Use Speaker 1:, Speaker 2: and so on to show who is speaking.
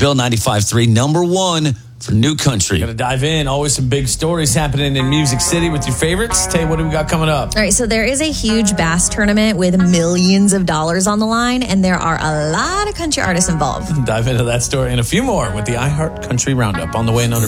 Speaker 1: Bill 95.3, number one for new country.
Speaker 2: Got to dive in. Always some big stories happening in Music City with your favorites. Tell you, what do we got coming up?
Speaker 3: All right, so there is a huge bass tournament with millions of dollars on the line, and there are a lot of country artists involved.
Speaker 2: Dive into that story and a few more with the iHeart Country Roundup on the way in under